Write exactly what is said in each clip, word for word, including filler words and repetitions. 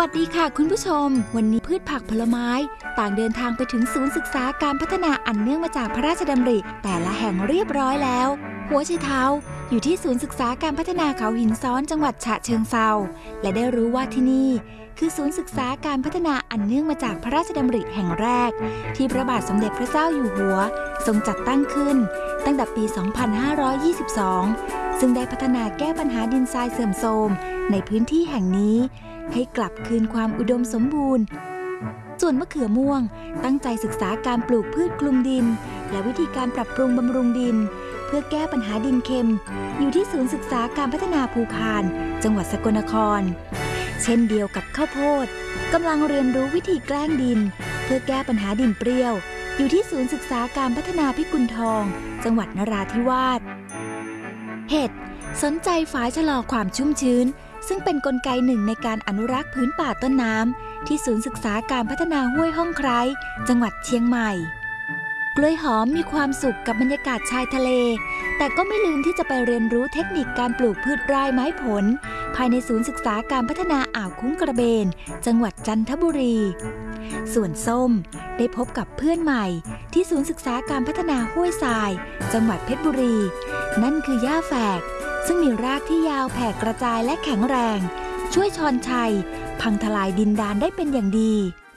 วัสดีค่ะคุณผู้ชมวันนี้พืชผักผลไม้ต่างเดินทางไปถึงศูนย์ศึกษาการพัฒนาอันเนื่องมาจากพระราชดำริแต่ละแห่งเรียบร้อยแล้วหัวไชเท้าอยู่ที่ศูนย์ศึกษาการพัฒนาเขาหินซ้อนจังหวัดฉะเชิงเทราและได้รู้ว่าที่นี่คือศูนย์ศึกษาการพัฒนาอันเนื่องมาจากพระราชดำริแห่งแรกที่พระบาทสมเด็จพระเจ้าอยู่หัวทรงจัดตั้งขึ้นตั้งแต่ปี สองพันห้าร้อยยี่สิบสอง ซึ่งได้พัฒนาแก้ปัญหาดินทรายเสื่อมโทรมในพื้นที่แห่งนี้ให้กลับคืนความอุดมสมบูรณ์ส่วนมะเขือม่วงตั้งใจศึกษาการปลูกพืชคลุมดินและวิธีการปรับปรุงบำรุงดินเพื่อแก้ปัญหาดินเค็มอยู่ที่ศูนย์ศึกษาการพัฒนาภูพานจังหวัดสกลนครเช่นเดียวกับข้าวโพดกำลังเรียนรู้วิธีแกล้งดินเพื่อแก้ปัญหาดินเปรี้ยวอยู่ที่ศูนย์ศึกษาการพัฒนาพิกุลทองจังหวัดนราธิวาสเห็ดสนใจฝายชะลอความชุ่มชื้นซึ่งเป็นกลไกหนึ่งในการอนุรักษ์พื้นป่าต้นน้ำที่ศูนย์ศึกษาการพัฒนาห้วยห้องไคร้จังหวัดเชียงใหม่กล้วยหอมมีความสุขกับบรรยากาศชายทะเลแต่ก็ไม่ลืมที่จะไปเรียนรู้เทคนิคการปลูกพืชไร่ไม้ผลภายในศูนย์ศึกษาการพัฒนาอ่าวคุ้งกระเบนจังหวัดจันทบุรีส่วนส้มได้พบกับเพื่อนใหม่ที่ศูนย์ศึกษาการพัฒนาห้วยทรายจังหวัดเพชรบุรีนั่นคือหญ้าแฝกซึ่งมีรากที่ยาวแผ่กระจายและแข็งแรงช่วยชอนชัยพังทลายดินดานได้เป็นอย่างดี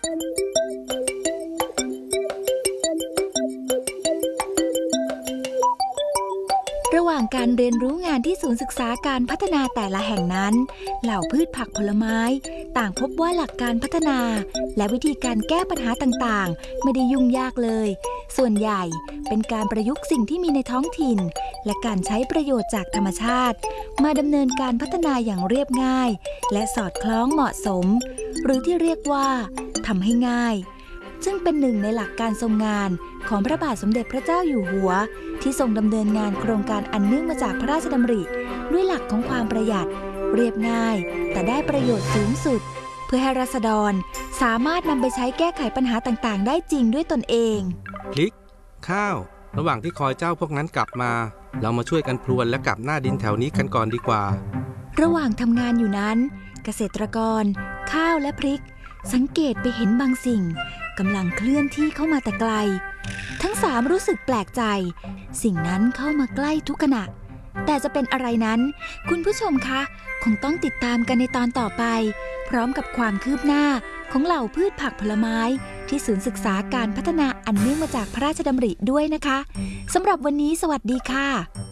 ระหว่างการเรียนรู้งานที่ศูนย์ศึกษาการพัฒนาแต่ละแห่งนั้นเหล่าพืชผักผลไม้ต่างพบว่าหลักการพัฒนาและวิธีการแก้ปัญหาต่างๆไม่ได้ยุ่งยากเลยส่วนใหญ่เป็นการประยุกต์สิ่งที่มีในท้องถิ่นและการใช้ประโยชน์จากธรรมชาติมาดำเนินการพัฒนาอย่างเรียบง่ายและสอดคล้องเหมาะสมหรือที่เรียกว่าทำให้ง่ายซึ่งเป็นหนึ่งในหลักการทรงงานของพระบาทสมเด็จพระเจ้าอยู่หัวที่ทรงดำเนินงานโครงการอันเนื่องมาจากพระราชดำริด้วยหลักของความประหยัดเรียบง่ายแต่ได้ประโยชน์สูงสุดเพื่อให้ราษฎรสามารถนำไปใช้แก้ไขปัญหาต่างๆได้จริงด้วยตนเองพริกข้าวระหว่างที่คอยเจ้าพวกนั้นกลับมาเรามาช่วยกันพรวนและกลับหน้าดินแถวนี้กันก่อนดีกว่าระหว่างทำงานอยู่นั้นเกษตรกรข้าวและพริกสังเกตไปเห็นบางสิ่งกำลังเคลื่อนที่เข้ามาแต่ไกลทั้งสามรู้สึกแปลกใจสิ่งนั้นเข้ามาใกล้ทุกขณะแต่จะเป็นอะไรนั้นคุณผู้ชมคะคงต้องติดตามกันในตอนต่อไปพร้อมกับความคืบหน้าของเหล่าพืชผักผลไม้ที่ศูนย์ศึกษาการพัฒนาอันเนื่องมาจากพระราชดำริด้วยนะคะสำหรับวันนี้สวัสดีค่ะ